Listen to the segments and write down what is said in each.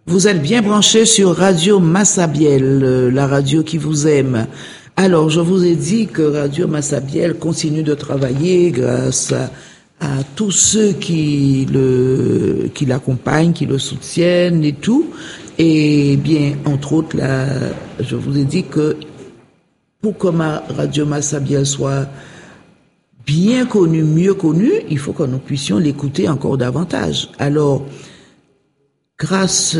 Vous êtes bien branchés sur Radio Massabielle, la radio qui vous aime. Alors, je vous ai dit que Radio Massabielle continue de travailler grâce à tous ceux qui l'accompagnent, qui le soutiennent et tout. Et bien, entre autres, là, je vous ai dit que pour que Radio Massabielle soit bien connue, mieux connue, il faut que nous puissions l'écouter encore davantage. Alors, grâce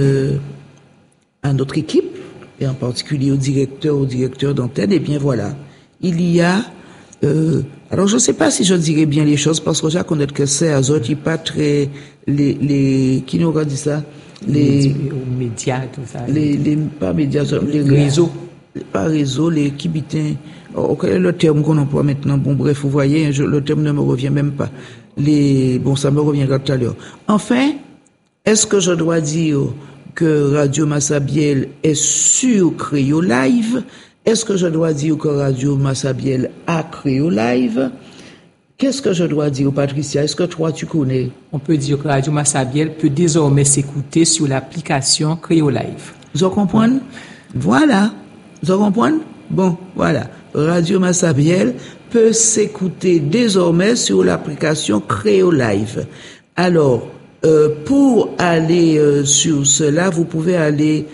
à notre équipe, et en particulier au directeur d'antenne, et bien voilà, il y a... alors je ne sais pas si je dirais bien les choses, parce que j'ai connaître que c'est à Zot, il pas très... qui nous a dit ça? Les médias, tout ça. Pas médias, les réseaux. Pas réseaux, les kibitins. Quel est le terme qu'on emploie maintenant? Bon, bref, vous voyez, le terme ne me revient même pas. Bon, ça me reviendra tout à l'heure. Enfin, est-ce que je dois dire que Radio Massabielle est sur Créo Live? Est-ce que je dois dire que Radio Massabielle a Créo Live? Qu'est-ce que je dois dire, Patricia? Est-ce que toi, tu connais? On peut dire que Radio Massabielle peut désormais s'écouter sur l'application Créo Live. Vous comprenez? Voilà. Vous comprenez? Bon, voilà. Radio Massabielle peut s'écouter désormais sur l'application Créo Live. Alors, pour aller sur cela, vous pouvez aller...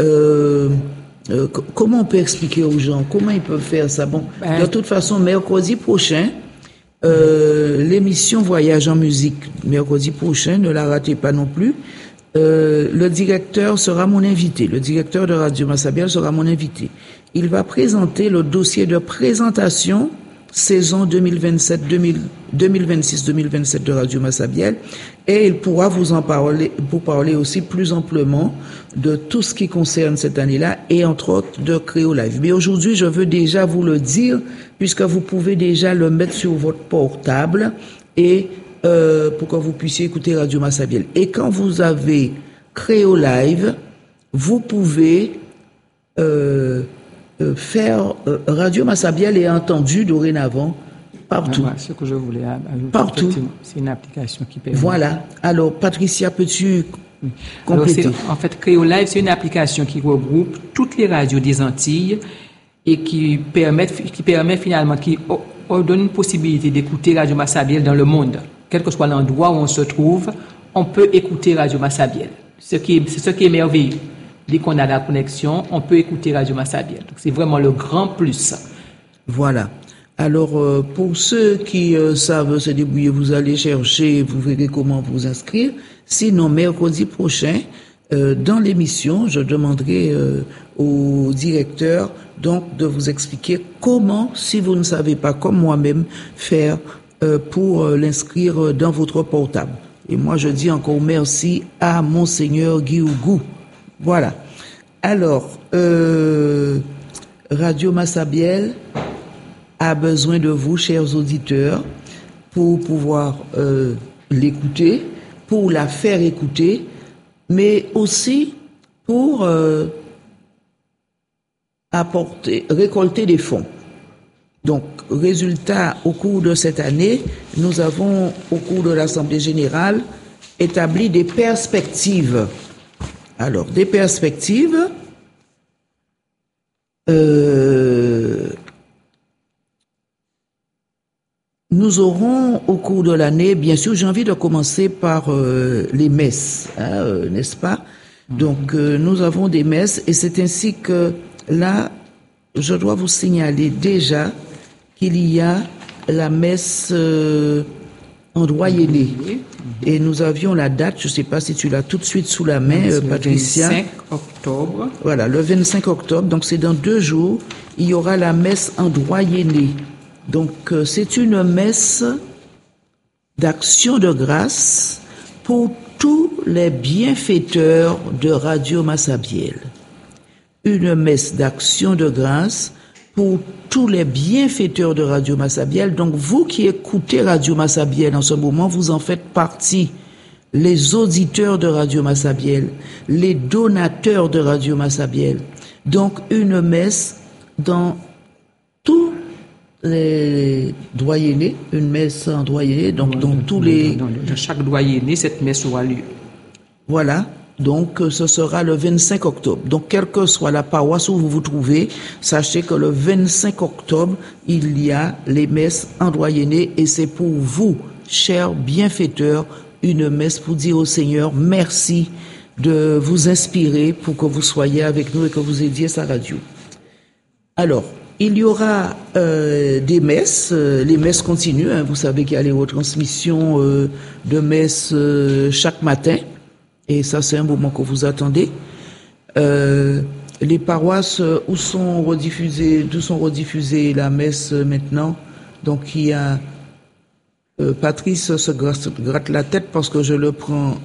comment on peut expliquer aux gens? Comment ils peuvent faire ça? Bon, de toute façon, mercredi prochain, l'émission Voyage en musique, mercredi prochain, ne la ratez pas non plus. Le directeur sera mon invité. Le directeur de Radio Massabielle sera mon invité. Il va présenter le dossier de présentation saison 2026-2027 de Radio Massabielle, et il pourra vous parler aussi plus amplement de tout ce qui concerne cette année-là et entre autres de Créo Live. Mais aujourd'hui, je veux déjà vous le dire, puisque vous pouvez déjà le mettre sur votre portable et pour que vous puissiez écouter Radio Massabielle. Et quand vous avez Créo Live, vous pouvez faire Radio Massabielle est entendu dorénavant partout. Voilà, ce que je voulais ajouter. Partout. C'est une application qui permet. Voilà. Alors, Patricia, peux-tu compléter? Alors, en fait, Créo Live, c'est une application qui regroupe toutes les radios des Antilles et qui donne une possibilité d'écouter Radio Massabielle dans le monde. Quel que soit l'endroit où on se trouve, on peut écouter Radio Massabielle. C'est ce qui est merveilleux. Dès qu'on a la connexion, on peut écouter Radio Massabielle. Donc, c'est vraiment le grand plus. Voilà. Alors, pour ceux qui savent se débrouiller, vous allez chercher, vous verrez comment vous inscrire. Sinon, mercredi prochain, dans l'émission, je demanderai au directeur donc de vous expliquer comment, si vous ne savez pas, comme moi-même, faire pour l'inscrire dans votre portable. Et moi, je dis encore merci à Monseigneur Guiougou. Voilà. Alors, Radio Massabielle a besoin de vous, chers auditeurs, pour pouvoir l'écouter, pour la faire écouter, mais aussi pour récolter des fonds. Donc, résultat, au cours de cette année, nous avons, au cours de l'Assemblée générale, établi des perspectives. Alors, des perspectives, nous aurons au cours de l'année, bien sûr, j'ai envie de commencer par les messes, n'est-ce pas? Donc, nous avons des messes et c'est ainsi que là, je dois vous signaler déjà qu'il y a la messe en Doyenné. Et nous avions la date, je ne sais pas si tu l'as tout de suite sous la main, Patricia. Le 25 octobre. Voilà, le 25 octobre, donc c'est dans 2 jours, il y aura la messe en Doyenné. Donc c'est une messe d'action de grâce pour tous les bienfaiteurs de Radio Massabielle. Une messe d'action de grâce pour tous les bienfaiteurs de Radio Massabielle. Donc, vous qui écoutez Radio Massabielle en ce moment, vous en faites partie. Les auditeurs de Radio Massabielle, les donateurs de Radio Massabielle. Donc, une messe dans tous les doyennés, une messe en doyenné, donc dans tous les... Dans chaque doyenné, cette messe aura lieu. Voilà. Donc, ce sera le 25 octobre. Donc, quelle que soit la paroisse où vous vous trouvez, sachez que le 25 octobre, il y a les messes en doyenné et c'est pour vous, chers bienfaiteurs, une messe pour dire au Seigneur merci de vous inspirer pour que vous soyez avec nous et que vous aidiez sa radio. Alors, il y aura des messes, les messes continuent, hein, vous savez qu'il y a les retransmissions de messes chaque matin. Et ça, c'est un moment que vous attendez. Les paroisses d'où sont rediffusées la messe maintenant. Donc, il y a Patrice se gratte la tête parce que je le prends.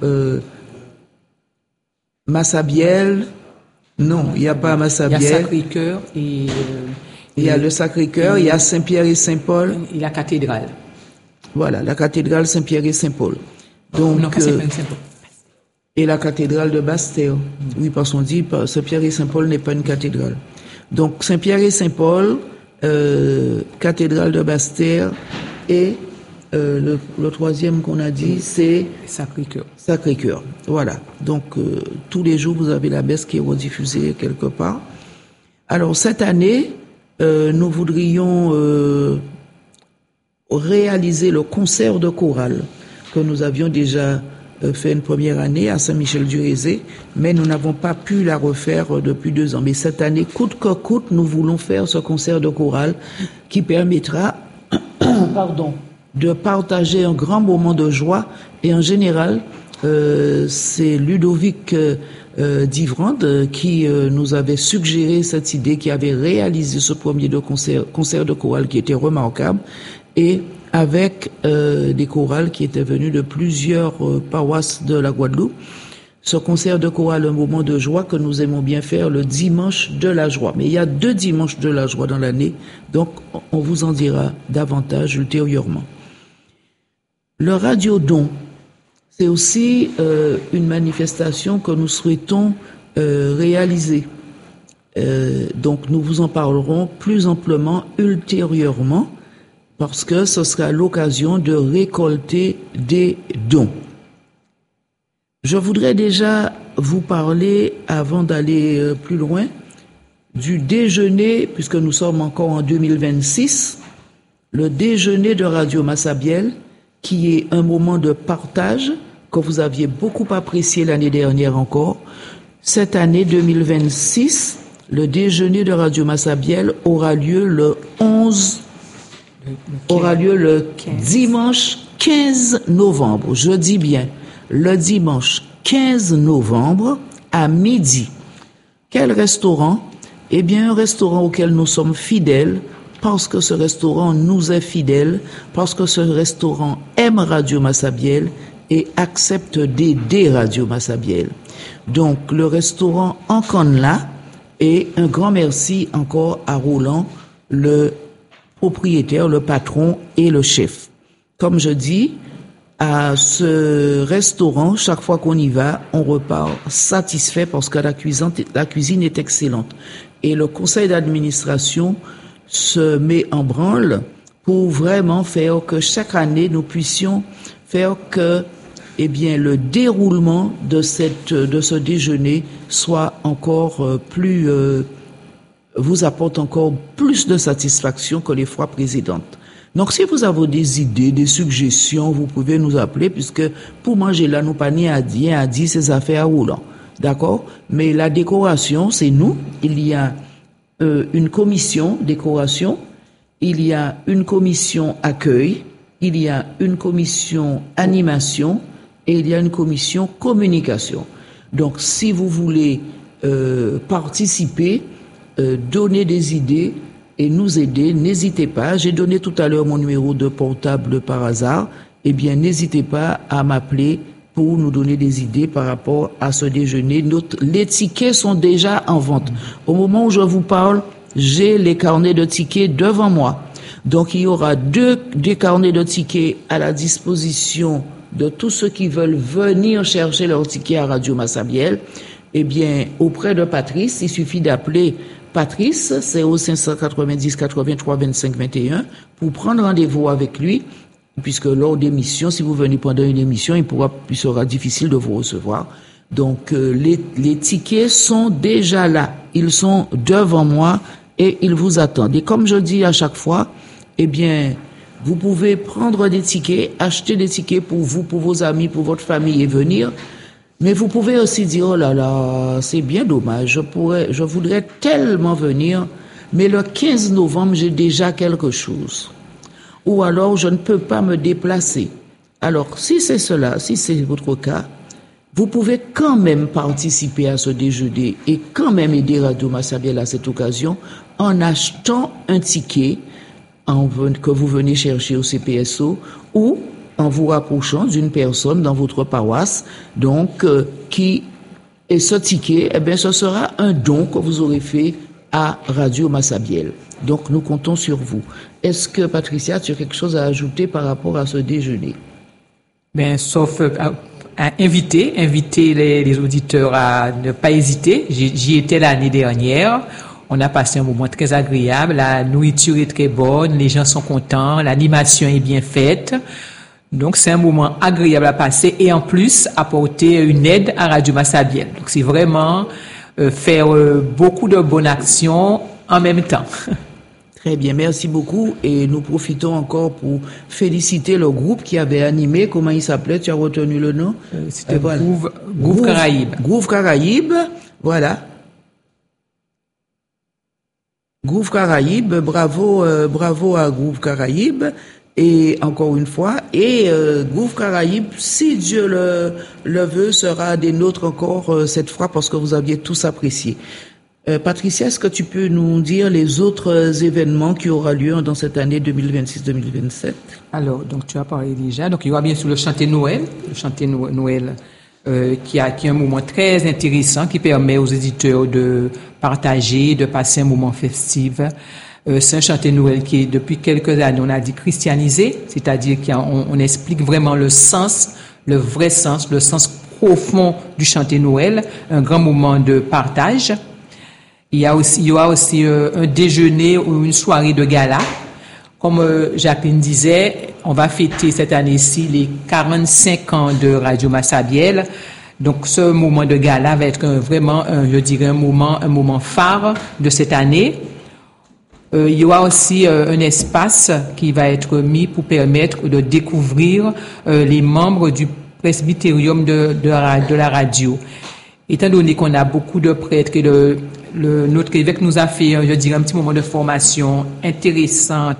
Massabielle, non, il n'y a pas Massabielle. Il y a Sacré-Cœur et il y a le Sacré-Cœur, il y a Saint-Pierre et Saint-Paul. Et la cathédrale. Voilà, la cathédrale Saint-Pierre et Saint-Paul. Donc, non, pas Saint-Paul. Et la cathédrale de Basse-Terre. Oui, parce qu'on dit Saint-Pierre et Saint-Paul n'est pas une cathédrale. Donc, Saint-Pierre et Saint-Paul, cathédrale de Basse-Terre, et le troisième qu'on a dit, c'est Sacré-Cœur. Sacré-Cœur. Voilà. Donc, tous les jours, vous avez la messe qui est rediffusée quelque part. Alors, cette année, nous voudrions réaliser le concert de chorale que nous avions déjà fait une première année à Saint-Michel-du-Rézé, mais nous n'avons pas pu la refaire depuis 2 ans. Mais cette année, coûte que coûte, nous voulons faire ce concert de chorale qui permettra, de partager un grand moment de joie. Et en général, c'est Ludovic Divrande qui nous avait suggéré cette idée, qui avait réalisé ce premier concert de chorale qui était remarquable, et avec des chorales qui étaient venues de plusieurs paroisses de la Guadeloupe. Ce concert de chorale, un moment de joie que nous aimons bien faire le dimanche de la joie. Mais il y a 2 dimanches de la joie dans l'année, donc on vous en dira davantage ultérieurement. Le radio-don, c'est aussi une manifestation que nous souhaitons réaliser. Donc nous vous en parlerons plus amplement ultérieurement, parce que ce sera l'occasion de récolter des dons. Je voudrais déjà vous parler, avant d'aller plus loin, du déjeuner, puisque nous sommes encore en 2026, le déjeuner de Radio Massabielle, qui est un moment de partage que vous aviez beaucoup apprécié l'année dernière encore. Cette année 2026, le déjeuner de Radio Massabielle aura lieu le dimanche 15 novembre. Je dis bien, le dimanche 15 novembre à midi. Quel restaurant? Eh bien, un restaurant auquel nous sommes fidèles, parce que ce restaurant nous est fidèle, parce que ce restaurant aime Radio Massabielle et accepte d'aider Radio Massabielle. Donc, le restaurant Enconla, et un grand merci encore à Roland, le propriétaire, le patron et le chef. Comme je dis, à ce restaurant, chaque fois qu'on y va, on repart satisfait parce que la cuisine est excellente. Et le conseil d'administration se met en branle pour vraiment faire que chaque année, nous puissions faire que, eh bien, le déroulement de ce déjeuner soit encore vous apporte encore plus de satisfaction que les fois précédentes. Donc, si vous avez des idées, des suggestions, vous pouvez nous appeler, puisque pour manger là, nous pas ni à dire ces affaires à roulant. D'accord? Mais la décoration, c'est nous. Il y a une commission décoration, il y a une commission accueil, il y a une commission animation et il y a une commission communication. Donc, si vous voulez participer, donner des idées et nous aider, n'hésitez pas. J'ai donné tout à l'heure mon numéro de portable par hasard. Eh bien, n'hésitez pas à m'appeler pour nous donner des idées par rapport à ce déjeuner. Les tickets sont déjà en vente. Au moment où je vous parle, j'ai les carnets de tickets devant moi. Donc, il y aura des carnets de tickets à la disposition de tous ceux qui veulent venir chercher leur ticket à Radio Massabielle. Eh bien, auprès de Patrice, il suffit d'appeler Patrice, c'est au 590 83 25 21, pour prendre rendez-vous avec lui, puisque lors d'émissions, si vous venez pendant une émission, il sera difficile de vous recevoir. Donc les tickets sont déjà là, ils sont devant moi et ils vous attendent. Et comme je dis à chaque fois, eh bien, vous pouvez prendre des tickets, acheter des tickets pour vous, pour vos amis, pour votre famille et venir. Mais vous pouvez aussi dire, oh là là, c'est bien dommage, je voudrais tellement venir, mais le 15 novembre, j'ai déjà quelque chose. Ou alors, je ne peux pas me déplacer. Alors, si c'est cela, si c'est votre cas, vous pouvez quand même participer à ce déjeuner et quand même aider Radio Massabielle à cette occasion en achetant un ticket que vous venez chercher au CPSO ou en vous rapprochant d'une personne dans votre paroisse, donc et ce ticket, eh bien, ce sera un don que vous aurez fait à Radio Massabielle. Donc, nous comptons sur vous. Est-ce que, Patricia, tu as quelque chose à ajouter par rapport à ce déjeuner? Ben, sauf à inviter les auditeurs à ne pas hésiter. J'y étais l'année dernière. On a passé un moment très agréable. La nourriture est très bonne, les gens sont contents, l'animation est bien faite. Donc, c'est un moment agréable à passer et en plus, apporter une aide à Radio Massabielle. Donc, c'est vraiment faire beaucoup de bonnes actions en même temps. Très bien, merci beaucoup. Et nous profitons encore pour féliciter le groupe qui avait animé. Comment il s'appelait? Tu as retenu le nom? C'était Groove Caraïbes. Groove Caraïbes, voilà. Groove Caraïbes, bravo à Groove Caraïbes. Et encore une fois, Groove Caraïbes, si Dieu le veut, sera des nôtres encore cette fois parce que vous aviez tous apprécié. Patricia, est-ce que tu peux nous dire les autres événements qui auront lieu dans cette année 2026-2027? Alors, donc tu as parlé déjà. Donc il y aura bien sûr le chanté Noël, qui est un moment très intéressant qui permet aux éditeurs de partager, de passer un moment festif. C'est un chanté Noël qui est depuis quelques années, on a dit christianisé, c'est-à-dire qu'on explique vraiment le sens, le vrai sens, le sens profond du chanté Noël, un grand moment de partage. Il y aura aussi un déjeuner ou une soirée de gala. Comme Jacqueline disait, on va fêter cette année-ci les 45 ans de Radio Massabielle. Donc, ce moment de gala va être vraiment, je dirais, un moment phare de cette année. Il y aura aussi un espace qui va être mis pour permettre de découvrir les membres du presbytérium de la radio. Étant donné qu'on a beaucoup de prêtres et notre évêque nous a fait, je dirais, un petit moment de formation intéressant.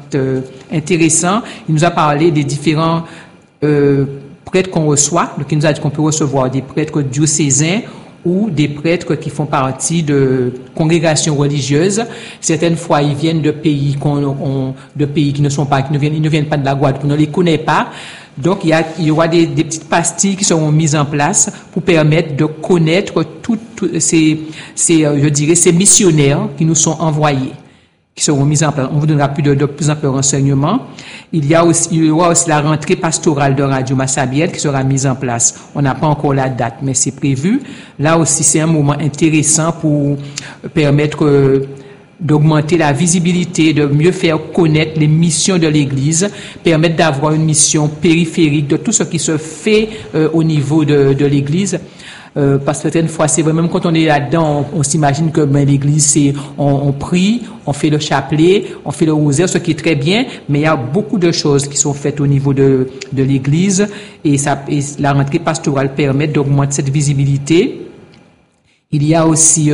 Il nous a parlé des différents prêtres qu'on reçoit. Donc, il nous a dit qu'on peut recevoir des prêtres diocésains ou des prêtres qui font partie de congrégations religieuses. Certaines fois, ils viennent de pays qui ne viennent pas de la Guadeloupe, on ne les connaît pas. Donc, il y aura des petites pastilles qui seront mises en place pour permettre de connaître tous ces missionnaires qui nous sont envoyés, qui seront mis en place. On vous donnera de plus amples renseignements. Il y aura aussi la rentrée pastorale de Radio Massabielle qui sera mise en place. On n'a pas encore la date, mais c'est prévu. Là aussi, c'est un moment intéressant pour permettre d'augmenter la visibilité, de mieux faire connaître les missions de l'Église, permettre d'avoir une mission périphérique de tout ce qui se fait au niveau de l'Église. Parce que certaines fois, c'est vrai, même quand on est là-dedans, on s'imagine que l'Église, on prie, on fait le chapelet, on fait le rosaire, ce qui est très bien, mais il y a beaucoup de choses qui sont faites au niveau de l'Église et la rentrée pastorale permet d'augmenter cette visibilité. Il y aura aussi,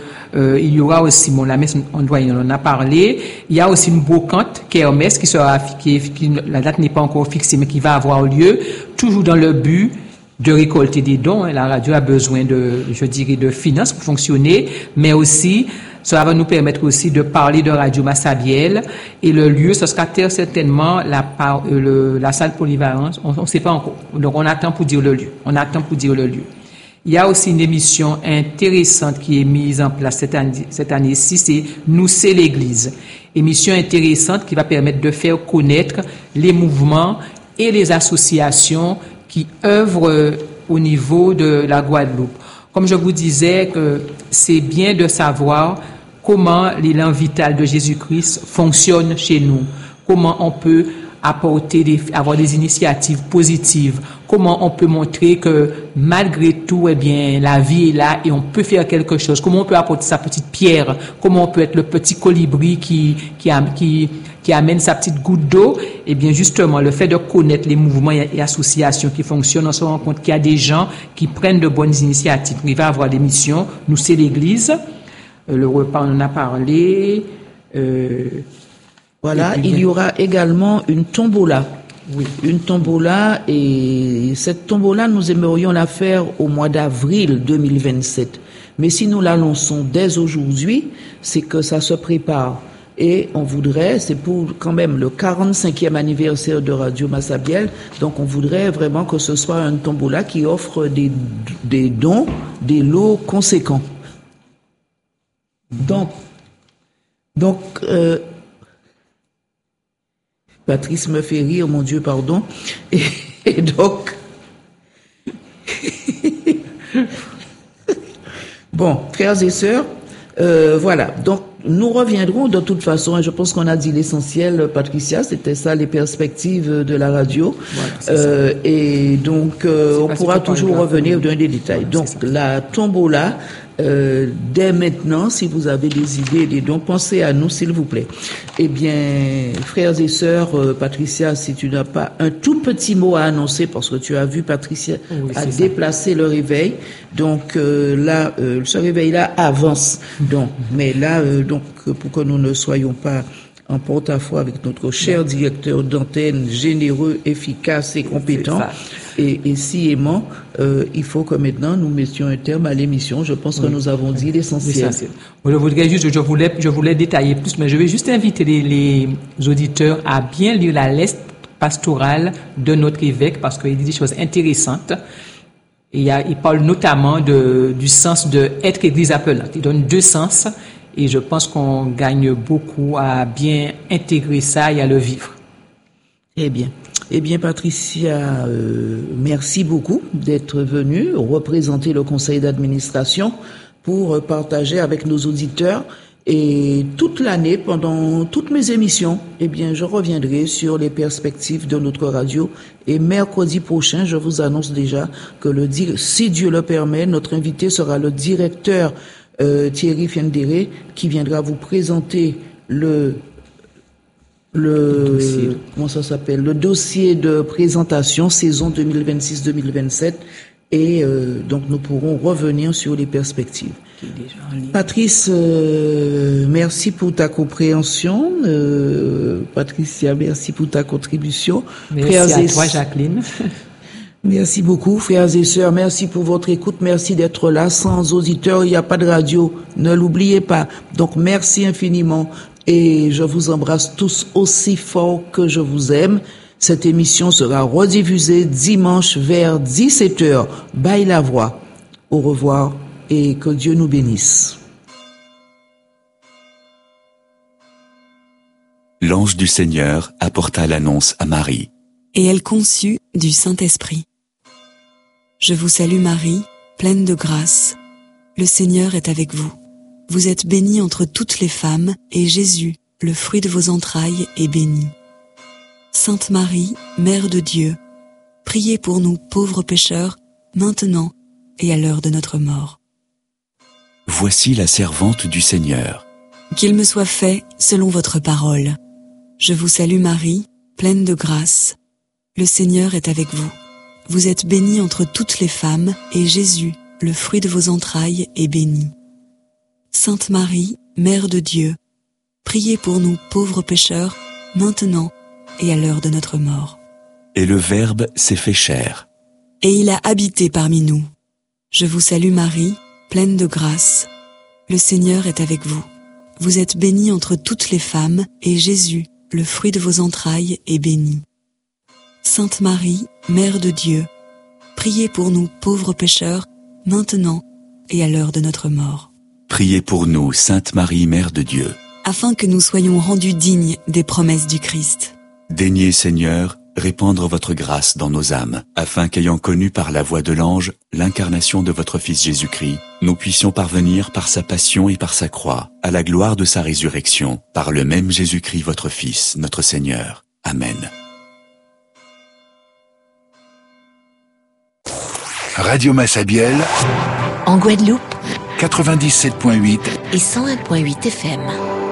la messe, on en a parlé. Il y a aussi une brocante, kermesse, la date n'est pas encore fixée, mais qui va avoir lieu, toujours dans le but de récolter des dons. La radio a besoin de finances pour fonctionner, mais aussi, ça va nous permettre aussi de parler de Radio Massabielle. Et le lieu, ce sera très certainement la salle polyvalente. On ne sait pas encore. Donc, on attend pour dire le lieu. Il y a aussi une émission intéressante qui est mise en place cette année-ci, c'est Nous c'est l'Église. Émission intéressante qui va permettre de faire connaître les mouvements et les associations qui œuvrent au niveau de la Guadeloupe. Comme je vous disais, que c'est bien de savoir comment l'élan vital de Jésus-Christ fonctionne chez nous, comment on peut avoir des initiatives positives, comment on peut montrer que malgré tout, eh bien, la vie est là et on peut faire quelque chose. Comment on peut apporter sa petite pierre. Comment on peut être le petit colibri qui amène sa petite goutte d'eau. Eh bien, justement, le fait de connaître les mouvements et associations qui fonctionnent, on se rend compte qu'il y a des gens qui prennent de bonnes initiatives. Il va y avoir des missions. Nous, c'est l'Église. Le repas, on en a parlé. Voilà, il y aura également une tombola. Oui. Une tombola, et cette tombola, nous aimerions la faire au mois d'avril 2027. Mais si nous la lançons dès aujourd'hui, c'est que ça se prépare. Et on voudrait, c'est pour quand même le 45e anniversaire de Radio Massabielle, donc on voudrait vraiment que ce soit un tombola qui offre des dons, des lots conséquents. Donc, Patrice me fait rire, mon Dieu, pardon. Et donc, bon, frères et sœurs, voilà. Donc, nous reviendrons de toute façon, et je pense qu'on a dit l'essentiel, Patricia, c'était ça les perspectives de la radio. Voilà, et donc, on pourra toujours revenir dans des détails. Voilà, donc, la tombola, dès maintenant, si vous avez des idées, des dons, pensez à nous, s'il vous plaît. Eh bien, frères et sœurs, Patricia, si tu n'as pas un tout petit mot à annoncer, parce que tu as vu Patricia a déplacé le réveil, donc là, ce réveil-là avance. Donc, mais là, donc, pour que nous ne soyons pas en porte-à-faux avec notre cher directeur d'antenne, généreux, efficace et compétent, et si aimant, il faut que maintenant nous mettions un terme à l'émission. Je pense que nous avons dit l'essentiel. Je voudrais juste, je voulais détailler plus, mais je vais juste inviter les auditeurs à bien lire la lettre pastorale de notre évêque, parce qu'il dit des choses intéressantes. Et il parle notamment du sens de être église appelante. Il donne 2 sens. Et je pense qu'on gagne beaucoup à bien intégrer ça et à le vivre. Eh bien, Patricia, merci beaucoup d'être venue représenter le conseil d'administration pour partager avec nos auditeurs. Et toute l'année, pendant toutes mes émissions, eh bien, je reviendrai sur les perspectives de notre radio. Et mercredi prochain, je vous annonce déjà que si Dieu le permet, notre invité sera le directeur Thierry Fiendere, qui viendra vous présenter le dossier de présentation saison 2026-2027, et donc nous pourrons revenir sur les perspectives. Patrice, merci pour ta compréhension. Patricia, merci pour ta contribution. Merci à toi, Jacqueline. Merci beaucoup, frères et sœurs. Merci pour votre écoute. Merci d'être là. Sans auditeurs, il n'y a pas de radio. Ne l'oubliez pas. Donc, merci infiniment. Et je vous embrasse tous aussi fort que je vous aime. Cette émission sera rediffusée dimanche vers 17h. Bye la voix. Au revoir et que Dieu nous bénisse. L'ange du Seigneur apporta l'annonce à Marie. Et elle conçut du Saint-Esprit. Je vous salue Marie, pleine de grâce. Le Seigneur est avec vous. Vous êtes bénie entre toutes les femmes, et Jésus, le fruit de vos entrailles, est béni. Sainte Marie, Mère de Dieu, priez pour nous pauvres pécheurs, maintenant et à l'heure de notre mort. Voici la servante du Seigneur. Qu'il me soit fait selon votre parole. Je vous salue Marie, pleine de grâce. Le Seigneur est avec vous. Vous êtes bénie entre toutes les femmes, et Jésus, le fruit de vos entrailles, est béni. Sainte Marie, Mère de Dieu, priez pour nous pauvres pécheurs, maintenant et à l'heure de notre mort. Et le Verbe s'est fait chair. Et il a habité parmi nous. Je vous salue Marie, pleine de grâce. Le Seigneur est avec vous. Vous êtes bénie entre toutes les femmes, et Jésus, le fruit de vos entrailles, est béni. Sainte Marie, Mère de Dieu, priez pour nous pauvres pécheurs, maintenant et à l'heure de notre mort. Priez pour nous, Sainte Marie, Mère de Dieu, afin que nous soyons rendus dignes des promesses du Christ. Daignez, Seigneur, répandre votre grâce dans nos âmes, afin qu'ayant connu par la voix de l'ange l'incarnation de votre Fils Jésus-Christ, nous puissions parvenir par sa passion et par sa croix, à la gloire de sa résurrection, par le même Jésus-Christ votre Fils, notre Seigneur. Amen. Radio Massabielle, en Guadeloupe 97.8 et 101.8 FM.